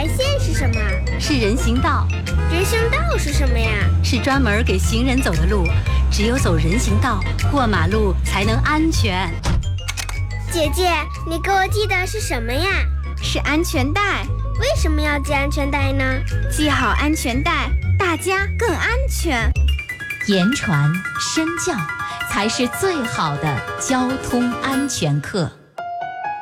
线是什么？ 是人行道。 人行道是什么呀？ 是专门给行人走的路，只有走人行道，过马路才能安全。 姐姐，你给我系的是什么呀？ 是安全带。 为什么要系安全带呢？ 系好安全带，大家更安全。 言传身教才是最好的交通安全课。